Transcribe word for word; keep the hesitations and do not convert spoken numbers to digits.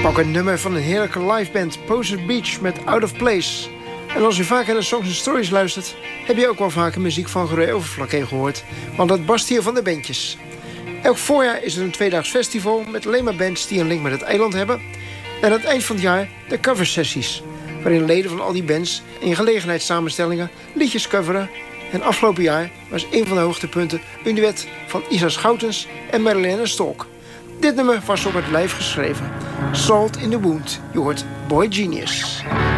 Pak een nummer van een heerlijke liveband, Poser Beach met Out of Place. En als u vaker naar Songs and Stories luistert, heb je ook wel vaker muziek van Geré Overflakkee gehoord. Want dat barst hier van de bandjes. Elk voorjaar is er een tweedaags festival met alleen maar bands die een link met het eiland hebben. En aan het eind van het jaar de coversessies, waarin leden van al die bands in gelegenheidssamenstellingen liedjes coveren. En afgelopen jaar was een van de hoogtepunten een duet van Isa Schoutens en Marilena Stolk. Dit nummer was op het lijf geschreven. Salt in the Wound. Je hoort Boy Genius.